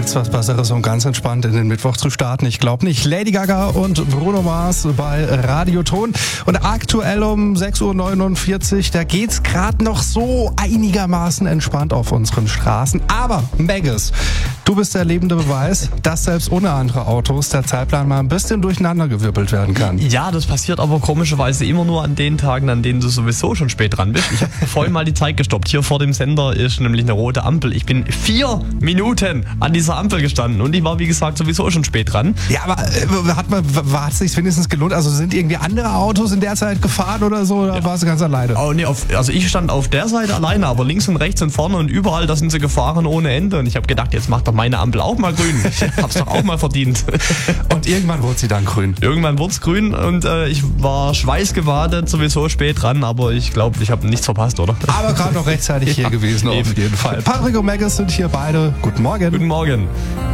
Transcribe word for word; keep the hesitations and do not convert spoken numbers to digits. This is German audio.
Gibt's was Besseres, um ganz entspannt in den Mittwoch zu starten? Ich glaube nicht. Lady Gaga und Bruno Mars bei Radioton. Und aktuell um sechs Uhr neunundvierzig, da geht's gerade noch so einigermaßen entspannt auf unseren Straßen. Aber, Maggis, du bist der lebende Beweis, dass selbst ohne andere Autos der Zeitplan mal ein bisschen durcheinandergewirbelt werden kann. Ja, das passiert aber komischerweise immer nur an den Tagen, an denen du sowieso schon spät dran bist. Ich habe vorhin mal die Zeit gestoppt. Hier vor dem Sender ist nämlich eine rote Ampel. Ich bin vier Minuten an dieser Ampel gestanden und ich war, wie gesagt, sowieso schon spät dran. Ja, aber äh, hat man, war es sich wenigstens gelohnt? Also sind irgendwie andere Autos in der Zeit gefahren oder so? Oder ja. Warst du ganz alleine? Oh, nee, auf, also ich stand auf der Seite alleine, aber links und rechts und vorne und überall, da sind sie gefahren ohne Ende. Und ich habe gedacht, jetzt macht doch meine Ampel auch mal grün. Ich hab's doch auch mal verdient. Und irgendwann wurde sie dann grün? Irgendwann wurde es grün und äh, ich war schweißgebadet, sowieso spät dran, aber ich glaube, ich habe nichts verpasst, oder? Aber gerade noch rechtzeitig hier ja, gewesen, eben. auf jeden Fall. Patrick und Maggis sind hier beide. Guten Morgen. Guten Morgen.